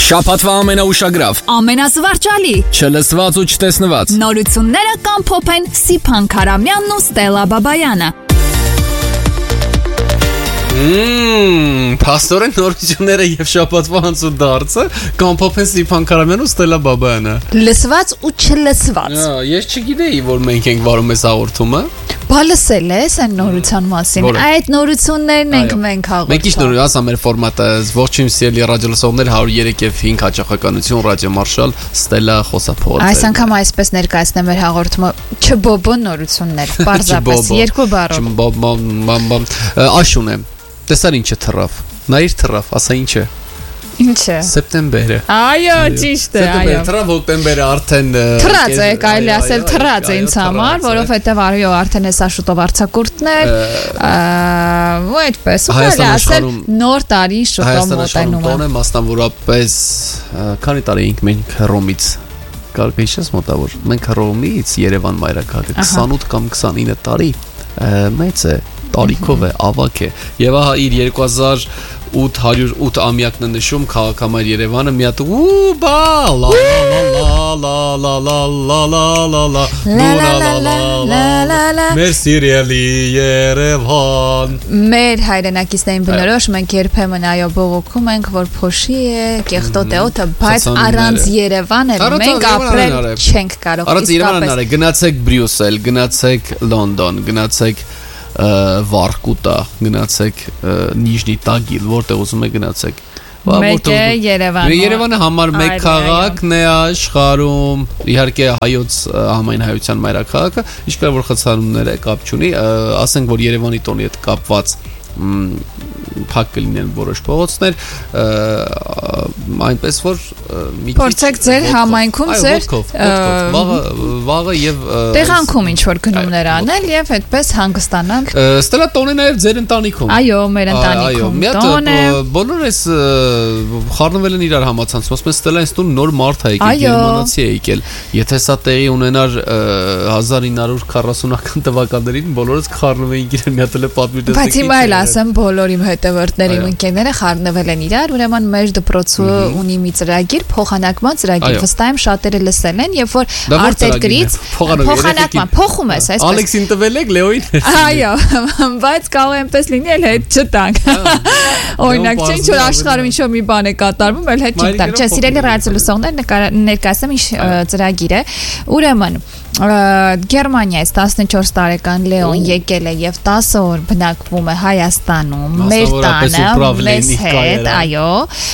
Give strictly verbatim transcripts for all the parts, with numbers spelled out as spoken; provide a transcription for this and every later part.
Շաբաթվա ամենաուշագրավ, ամենազվարճալի, չլսված ու չտեսնված նորությունները կամփոփեն Սիփան Քարամյանն ու Ստելլա Բաբայանը։ Մմմ, փաստորեն նորությունները եւ շաբաթվա անցուդարձը կամփոփեն Սիփան Քարամյանն ու Ստելլա Բաբայանը։ Լսված ու չլսված։ Ես չգիտեի, որ մենք ենք վարում այս հաղորդումը։ Բա լսել ես այն նորության մասին։ Այդ նորություններն ենք մենք հաղորդում։ Մենք ինչ նորություն, ասա մեր ֆորմատը ողջույն սիրելի ռադիոլսողներ հարյուր երեք եւ հինգ հաճախականություն ռադիոմարշալ Ստելլա խոսափողը։ Այս անգամ այսպես ներկայացնեմ մեր հաղորդումը չբոբո նորություններ, պարզապես երկու բառով։ Չբոբո, աշուն է։ Տեսար ինչը թռավ։ Նայիր թռավ, ասա ինչ է։ Ինչ է։ Սեպտեմբերը։ Այո, ճիշտ է, այո։ Սեպտեմբերը թռավ, հոկտեմբերը արդեն թռած է, կարելի ասել թռած է ինձ համար, որովհետև արյո արդեն էսա շուտով արձակուրդներ, ու այդպես, ու կարելի ասել նոր տարի շուտով մոտենում է։ Տոնը մասնավորապես քանի տարի ենք մենք Հռոմից կարող ես մոտավոր։ Մենք Հռոմից Երևան մայրաքաղաք քսանութ կամ քսանինը տարի մեծ է, տարիքով է, ավակ է։ Եվ ահա իր երկու հազար ութ հարյուր ութ ամյակն է նշում քաղաքամայր Երևանը մի հատ ու բա լա լա լա լա լա լա լա մեր սիրելի Երևան։ Մեր հայրենակիցներին բնորոշ մենք երբեմն այո բողոքում ենք, որ փոշի է, կեղտոտ է օդը, բայց առանց Երևանը մենք ապրել չենք կարող։ Առանց Երևանը գնացեք Բրյուսել, գնացեք Լոնդոն, գնացեք Վարկուտա, գնացեք Նիժնի Տագիլ, որտեղ ուզում եք գնացեք։ Մեկ է Երևանը։ Երևանը համար մեկ քաղաքն է աշխարհում, իհարկե հայոց համայն հայության մայրաքաղաքը, ինչքան որ խցանումներ է, կապ չունի, ասենք որ Երևանի տոնի հետ կապված փակ կլինեն որոշ փողոցներ, այնպես որ մի քիչ փորձեք ձեր համայնքում ձեր վաղը վաղը եւ տեղանքում ինչ որ գնումներ անել եւ այդպես հանգստանանք։ Ստելա տոնը նաեւ ձեր ընտանիքում։ Այո, մեր ընտանիքում տոնը։ Բոլորը այս խառնվել են իրար համացանցում, ասում են Ստելա այս տուն նոր մարդ է եկել, գերմանացի է եկել։ Եթե սա տեղի ունենար հազար ինը հարյուր քառասունական թվականներին, բոլորս կխառնվեին իրար մի հատ էլ պատմի տեսեք։ Բայց հիմա էլ ասեմ բոլոր իմ հետևորդների ընկերները խառնվել են իրար, ուրեմն մեր դպրոցը ունի մի ծրագիր, փոխանակման ծրագիր, վստահ եմ շատերը լսել են, երբ որ արտերկրից փոխանակման փոխում ես, այսպես։ Ալեքսին տվել եք, Լեոին։ Այո, բայց կարող է այնպես լինի, էլ հետ չտանք։ Օրինակ, չէ՞ ինչ որ աշխարհում ինչ որ մի բան է կատարվում, էլ հետ չտանք։ Չէ, սիրելի ռադիոլսողներ, ներկայացնեմ ինչ ծրագիր է։ Ուրեմն Գերմանիայից տասնչորս տարեկան Լեոն եկել է եւ տասը օր բնակվում է Հայաստանում, մեր տանը, մեզ հետ, այո,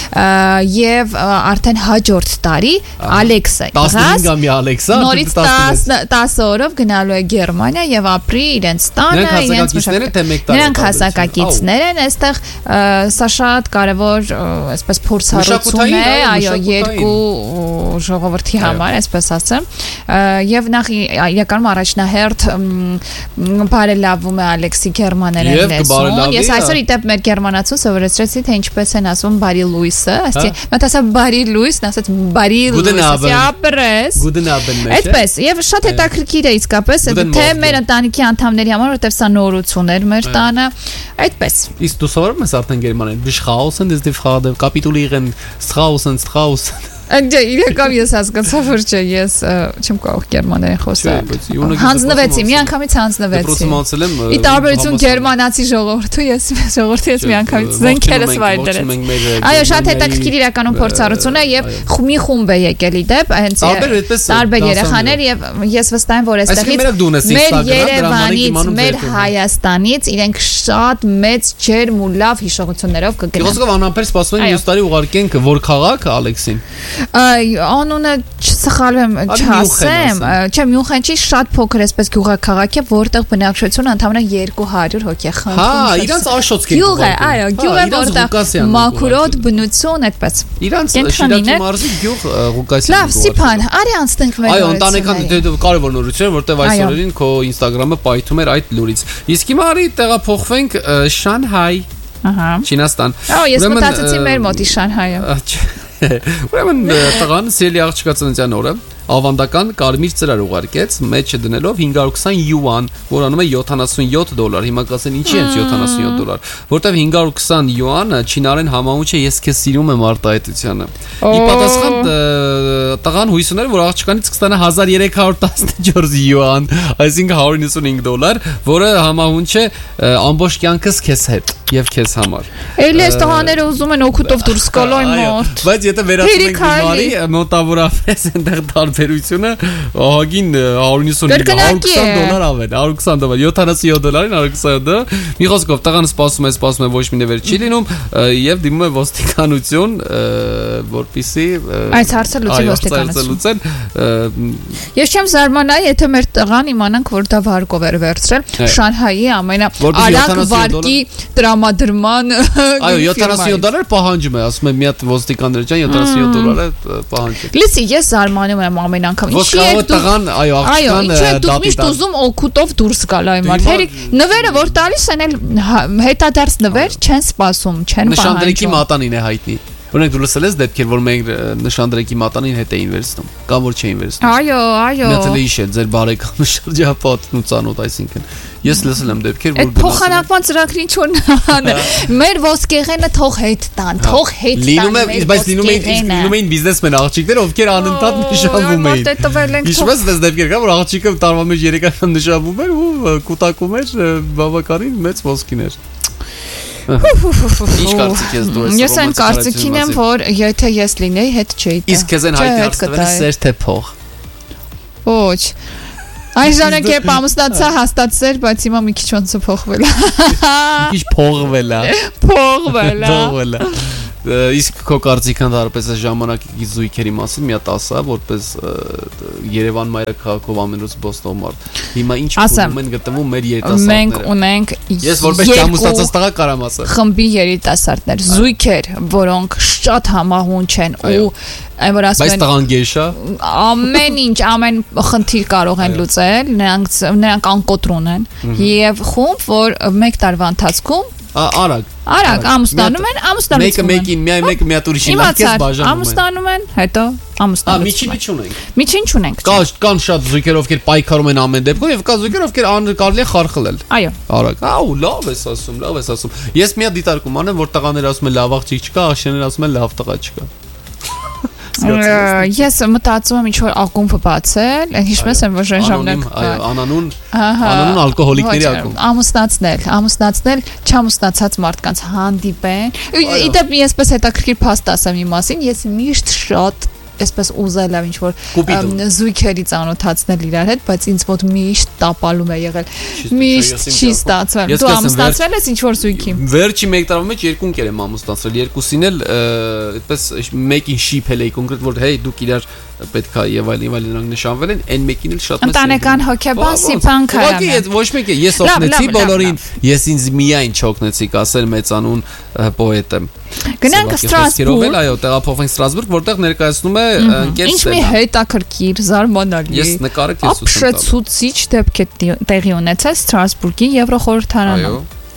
եւ արդեն հաջորդ տարի Ալեքսը տասնհինգամյա Ալեքսա նորից տասը օրով գնալու է Գերմանիա եւ ապրի իրենց տանը, իրենց մշակույթը։ Նրանք հասակակիցներ են, այստեղ սա շատ կարեւոր այսպես փորձառություն է, այո, երկու ժողովրդի համար, այսպես ասեմ, եւ նախ իրականում առաջնահերթ բարելավում է Ալեքսի գերմաներեն լեզուն։ Ես այսօր իդեպ մեր գերմանացու սովորեցրեցի, թե ինչպես են ասում բարի լույսը, ասի, մտ ասա բարի լույսն, ասած բարի լույսը, ապրես։ Այդպես, եւ շատ հետաքրքիր է իսկապես, թե մեր ընտանիքի անդամների համար, որտեղ սա նորություն էր մեր տանը, այդպես։ Իսկ դու սովորում ես արդեն գերմաներեն, Beschausen ist die Frage, kapitulieren, Straußen, Straußen։ Անդե իրական ես հասկացա որ չէ ես չեմ կարող գերմաներեն խոսալ հանձնվեցի մի անգամից հանձնվեցի ի տարբերություն գերմանացի ժողովրդու ես ժողովրդի ես մի անգամից զենքերս վայր դրեց այո շատ հետաքրքիր իրականում փորձառություն է եւ մի խումբ է եկել իդեպ հենց տարբեր երեխաներ եւ ես վստահ եմ որ այստեղից մեր Երևանից մեր Հայաստանից իրենք շատ մեծ ջերմ ու լավ հիշողություններով կգնան Ոսկով անհամբեր սպասում են մյուս տարի ուղարկենք որ քաղաք Ալեքսին Անունը չսխալվեմ, չասեմ, չէ, Մյունխեն չի շատ փոքր էսպես գյուղաքաղաք է, որտեղ բնակչությունը ընդամենը երկու հարյուր հոգի է խնդրում։ Հա, իրանց աշոցք են։ Գյուղ է, այո, գյուղ է, որտեղ մաքուրոտ բնություն այդպես։ Իրանց Շիրակի մարզի գյուղ Ղուկասյան։ Լավ, Սիփան, արի անցնենք մեր։ Այո, ընտանեկան կարևոր նորություն, որտեղ այս օրերին քո Instagram-ը պայթում էր այդ լուրից։ Իսկ հիմա արի տեղափոխվենք Շանհայ։ Ահա։ Չինաստան։ Ահա, ես մտածեցի մեր մոտի Շանհայը։ Ուրեմն տղան սիրելի աղջկա ծննդյան օրը ավանդական կարմիր ծրար ուղարկեց, մեջը դնելով հինգ հարյուր քսան յուան, որ անում է յոթանասունյոթ դոլար։ Հիմա կասեն ինչի է յոթանասունյոթ դոլար, որտեվ հինգ հարյուր քսան յուան չինարեն համահունչ է ես քեզ սիրում եմ արտահայտությանը։ Ի պատասխան տղան հույս ուներ, որ աղջկանից կստանա հազար երեք հարյուր տասնչորս յուան, այսինքն հարյուր իննսունհինգ դոլար, որը համահունչ է ամբողջ կյանքս քեզ հետ եւ քեզ համար։ Էլի այս տղաները ուզում են օգուտով դուրս գալու մոտ։ Բայց եթե վերածենք գումարի, մոտավորապես այնտեղ տարբերությունը ահագին հարյուր իննսունհինգ հարյուր քսան դոլար ավել, հարյուր քսան դոլար, յոթանասունյոթ դոլարին հարյուր քսան դոլար։ Մի խոսքով տղան սպասում է, սպասում է, ոչ մի նվեր չի լինում եւ դիմում է ոստիկանություն, որպեսզի այս հարցը լուծի ոստիկանություն։ Ես չեմ զարմանա, եթե մեր տղան իմանանք, որ դա վարկով էր վերցրել Շանհայի ամենաարագ վարկի տրամադրման։ Այո, յոթանասունյոթ դոլար պահանջում է, ասում է մի հատ ոստիկաններ ջան, յոթանասունյոթ դոլար է պահանջում։ Լսի, ես զարմանում եմ ամեն անգամ։ Ինչի է տղան, այո, աղջկան դատի միշտ ուզում օգուտով դուրս գալ այ մարդ։ Հերիք նվերը որ տալիս են էլ հետադարձ նվեր չեն սպասում, չեն պահանջում։ Նշանդրեկի մատանին է հայտնի։ Օրինակ դու լսել ես դեպքեր, որ մենք նշանդրեկի մատանին հետ էին վերցնում, կամ որ չէին վերցնում։ Այո, այո։ Նետելիշ է ձեր բարեկամը շրջապատն ու ծանոթ, այսինքն ես լսել եմ դեպքեր, որ փոխանակման ծրագրին չորնան։ Մեր ոսկեղենը թող հետ տան, թող հետ տան։ Լինում է, բայց լինում էին, լինում էին բիզնեսմեն աղջիկներ, ովքեր անընդհատ նշանվում էին։ Ինչպես դες դեպքեր կա, որ աղջիկը տարվա մեջ երեք անգամ նշանվում էր ու կուտակում էր բավականին մեծ ոսկիներ։ Ինչ կարծիք ես դու ես։ Ես այն կարծիքին եմ, որ եթե ես լինեի, հետ չէի տա։ Իսկ քեզ են հայտի հարցնվել սեր թե փող։ Ոչ։ Այն ժամանակ երբ ամուսնացա հաստատսեր, բայց հիմա մի քիչ ոնց է փոխվել։ Մի քիչ փողվել է։ Փողվել է։ Փողվել է։ Իսկ քո կարծիքն դարպես է ժամանակի զույգերի մասին մի հատ ասա, որպես Երևան մայրաքաղաքով ամենուց բոստով մարդ։ Հիմա ինչ փոխում են գտնվում մեր երիտասարդները։ Մենք ունենք ես որպես ամուսնացած տղա կարամ ասել։ Խմբի երիտասարդներ, զույգեր, որոնք շատ համահունչ են ու այն որ ասում են։ Բայց տղան գեշ է։ Ամեն ինչ, ամեն խնդիր կարող են լուծել, նրանք նրանք անկոտրուն են եւ խումբ, որ մեկ տարվա ընթացքում Արագ Արագ ամուսնանում են, ամուսնալուց մեկը մեկին, միայն մեկը մի հատ ուրիշին լավ բաժանում են։ Ամուսնանում են, հետո ամուսնալուց։ Ա միջինը չունենք։ Միջին չունենք։ Կա կան շատ զույգեր, ովքեր պայքարում են ամեն դեպքում եւ կա զույգեր, ովքեր կարելի է խարխլել։ Այո։ Արագ։ Աու, լավ ես ասում, լավ ես ասում։ Ես մի հատ դիտարկում անեմ, որ տղաները ասում են լավ աղջիկ չկա, աղջիկները ասում են լավ տղա չկա։ Ես մտածում եմ ինչ որ ակումբ բացել, ինչպես են որ ժամանակ։ Այո, անանուն, անանուն ալկոհոլիկների ակումբ։ Ամուսնացնել, ամուսնացնել չամուսնացած մարդկանց հանդիպեն։ Իդեպ ես հետաքրքիր փաստ ասեմ իմ մասին, ես միշտ շատ այսպես ուզել եմ ինչ որ զույգերի ծանոթացնել իրար հետ, բայց ինձ մոտ միշտ տապալում է եղել։ Միշտ չի ստացվել։ Դու ամուսնացվել ես ինչ որ զույգի։ Վերջի մեկ տարվա մեջ երկու ընկեր եմ ամուսնացրել, երկուսին էլ այդպես մեկին շիփել էի կոնկրետ, որ հեյ դուք իրար պետք է եւ այլն եւ այլն նրանք նշանվել են, այն մեկին էլ շատ մեծ ընտանեկան հոգեբան Սիփան Քարամյան։ Ուղղակի ոչ մեկը ես օգնեցի բոլորին, ես ինձ միայն չօգնեցի, կասել մեծանուն պոետ եմ։ Գնանք Ստրասբուրգ, այո, տեղափոխվենք Ստրասբուրգ, որտեղ ներկայացնում է ընկեր Ինչ մի հետաքրքիր, զարմանալի։ Ես նկարը քեզ ցույց եմ տալու։ Ապշեցուցիչ դեպք է տեղի ունեցել Ստրասբուրգի Եվրոխորհրդարանում։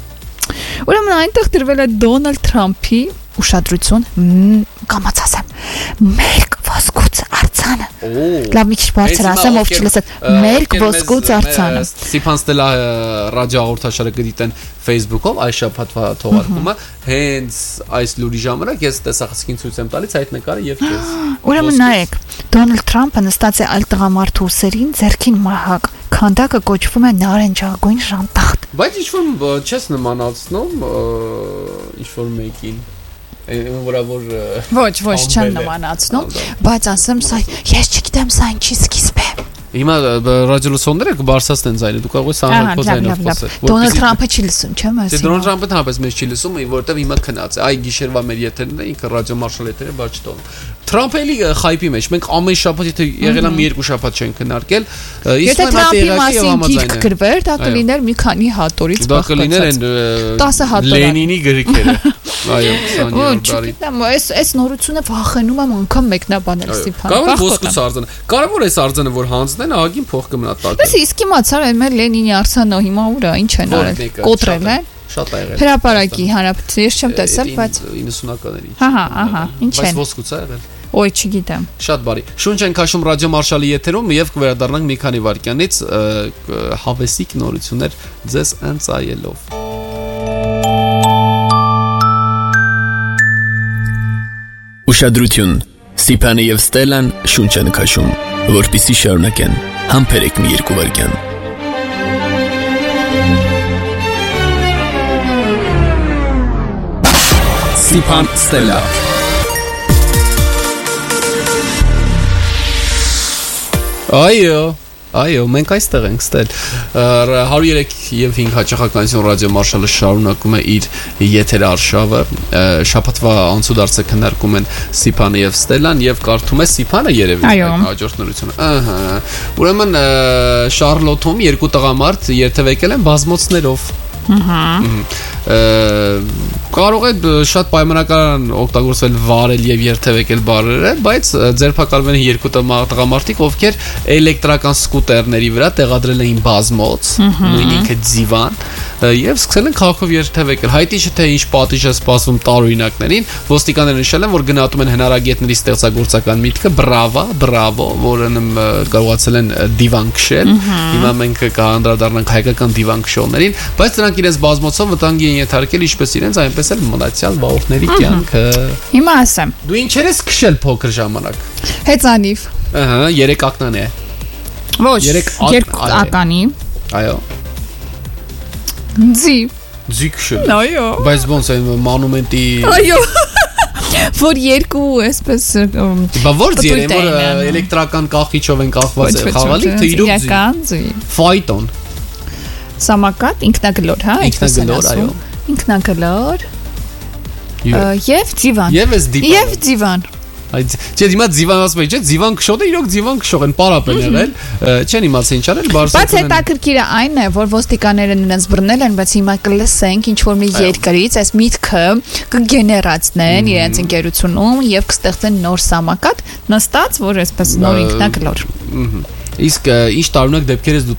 Ուրեմն այնտեղ դրվել է Դոնալդ Թրամփի ուշադրություն, կամաց ասեմ, մեր ոսկուց արձանը։ Լավ մի քիչ բարձր ասեմ, ով չլսեց, մեր ոսկուց արձանը։ Սիփան Ստելա ռադիոհաղորդաշարը գտիտեն Facebook-ով այս շաբաթվա թողարկումը, հենց այս լուրի ժամանակ ես տեսախցիկին ցույց եմ տալիս այդ նկարը եւ քեզ։ Ուրեմն նայեք, Դոնալդ Թրամփը նստած է այլ տղամարդու ուսերին, ձեռքին մահակ, քանդակը կոչվում է նարնջագույն ժանտախտ։ Բայց ինչ որ չես նմանացնում ինչ որ մեկին Որավոր Ոչ, ոչ չեմ նմանացնում, բայց ասեմ սա ես չգիտեմ սա ինչի սկիզբ է։ Հիմա ռադիոլուսոնները կբարձրացնեն ձայնը, դու կարող ես անհապ ձայնով խոսել։ Դոնալդ Թրամփը չի լսում, չեմ ասում։ Դե Դոնալդ Թրամփը հապես մեզ չի լսում, որովհետև հիմա քնած է։ Այ գիշերվա մեր եթերն է, ինքը ռադիո մարշալ եթեր է, բայց չտոն։ Թրամփը էլի խայպի մեջ, մենք ամեն շաբաթ եթե եղել է մի երկու շաբաթ չեն քննարկել, իսկ մենակ տեղակի եւ համաձայնը։ Գրվեր, դա կլիներ մի քանի հատորից բաղկացած։ Դա կլիներ այն տասը հատոր։ Լենինի գրքերը։ Այո, քսաներորդ դարի։ Այս այս նորությունը վախենում եմ անգամ մեկնաբանել Սիփան։ Կարող ոսկուց արձանը։ Կարևոր է այս արձանը որ հանձնեն, ահագին փող կմնա տակը։ Ես իսկ իմացար այն մեր Լենինի արձանը հիմա ուրա ինչ են արել։ Կոտրել են։ Շատ ա եղել։ Հրապարակի հանրապետություն ես չեմ տեսել, բայց իննսունականների։ Ահա, ահա, ինչ են։ Բայց ոսկուց ա եղել։ Ոյ, չգիտեմ։ Շատ բարի։ Շունչ ենք հաշում ռադիո Մարշալի եթերում եւ կվերադառնանք մի քանի վայրկյանից հավեսիկ նորություններ ձեզ ընծայելով։ Ուշադրություն, Ստիպանը եւ Ստելլան շունչ են քաշում, որպեսզի շարունակեն։ Համբերեք մի երկու վայրկյան։ Ստիպան, Ստելլա։ Այո, այո, մենք այստեղ ենք, Ստել։ հարյուր երեք եւ հինգ հաճախականություն ռադիո Մարշալը շարունակում է իր եթեր արշավը։ Շաբաթվա անցուդարձը քննարկում են Ստիպանը եւ Ստելլան եւ կարդում է Ստիպանը երևի հաջորդ նորությունը։ Ահա։ Ուրեմն Շարլոթում երկու տղամարդ երթևեկել են բազմոցներով։ Ահա։ Կարող է շատ պայմանական օգտագործել վարել եւ երթևեկել բարերը, բայց ձերբակալվել են երկու տղամարդիկ, ովքեր էլեկտրական սկուտերների վրա տեղադրել էին բազմոց, նույն ինքը ձիվան, եւ սկսել են քաղաքով երթևեկել։ Հայտի չէ թե ինչ պատիժ է սպասվում տարօրինակներին, ոստիկանները նշել են, որ գնահատում են հնարագետների ստեղծագործական միտքը, բրավա, բրավո, որը կարողացել են դիվան քշել։ Հիմա մենք կանդրադառնանք հայկական դիվան քշողներին, բայց նրանք իրենց բազմոցով վտանգի են ենթարկել ինչպես իրենց, այնպես էլ մնացյալ բաղորդների կյանքը։ Հիմա ասեմ։ Դու ինչեր ես քշել փոքր ժամանակ։ Հեծանիվ։ Ահա, երեք ակնան է։ Ոչ, երկու ականի։ Այո։ Ձի։ Ձի քշել։ Այո։ Բայց ոնց է մոնումենտի։ Այո։ Որ երկու այսպես Բա որ ձի է, որ էլեկտրական կախիչով են կախված խաղալիք, թե իրոք ձի։ Իրական ձի։ Ֆայտոն։ Սամակատ, ինքնագլոր, հա, ինքնագլոր, այո։ Ինքնագլոր։ Եվ ձիվան։ Եվ էս դիպան։ Եվ ձիվան։ Այդ չէ, դիմա ձիվան ասում է, չէ, ձիվան քշողը իրոք ձիվան քշող են, պարապ են եղել, չեն իմացել ինչ արել, բարսակում են։ Բայց հետաքրքիրը այն է, որ ոստիկանները նրանց բռնել են, բայց հիմա կլսենք ինչ որ մի երկրից այս միտքը կգեներացնեն իրենց ընկերությունում եւ կստեղծեն նոր սամակատ, նստած, որ այսպես նոր ինքնագլոր։ Իսկ ինչ տարօրինակ դեպքեր ես դու